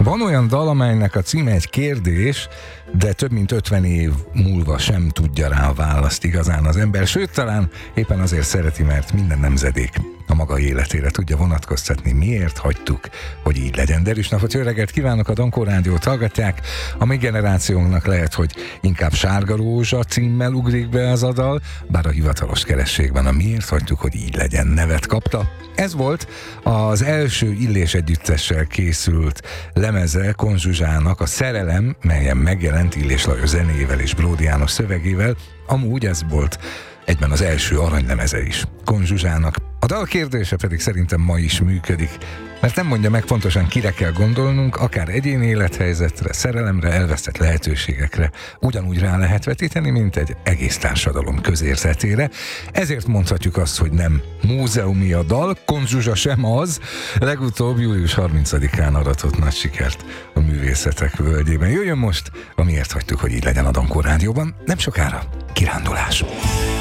Van olyan dal, amelynek a címe egy kérdés, de több mint 50 év múlva sem tudja rá a választ igazán az ember, sőt, talán éppen azért szereti, mert minden nemzedék a maga életére tudja vonatkoztatni. Miért hagytuk, hogy így legyen? Derűs napot, jó reggelt kívánok, a Dankó Rádiót hallgatják. A mi generációnknak lehet, hogy inkább Sárga Rózsa címmel ugrik be az a dal, bár a hivatalos kerességben a Miért hagytuk, hogy így legyen nevet kapta. Ez volt az első Illés együttessel készült lemeze Kon Zsuzsának, a Szerelem, melyen megjelent Illés Lajos zenéjével és Bródi János szövegével. Amúgy ez volt egyben az első aranylemeze is Kon Zsuzsának. A dal kérdése pedig szerintem ma is működik, mert nem mondja meg pontosan, kire kell gondolnunk, akár egyéni élethelyzetre, szerelemre, elvesztett lehetőségekre ugyanúgy rá lehet vetíteni, mint egy egész társadalom közérzetére. Ezért mondhatjuk azt, hogy nem múzeumi a dal, Kon Zsuzsa sem az, legutóbb július 30-án aratott nagy sikert a Művészetek Völgyében. Jöjjön most, Miért hagytuk, hogy így legyen a Dankó Rádióban, nem sokára kirándulás.